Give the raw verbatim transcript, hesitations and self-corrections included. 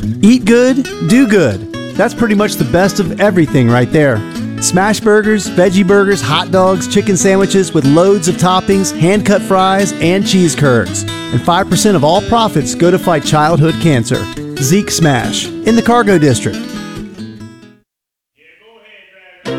Eat good, do good. That's pretty much the best of everything right there. Smash burgers, veggie burgers, hot dogs, chicken sandwiches with loads of toppings, hand-cut fries, and cheese curds. And five percent of all profits go to fight childhood cancer. Zeke Smash in the Cargo District.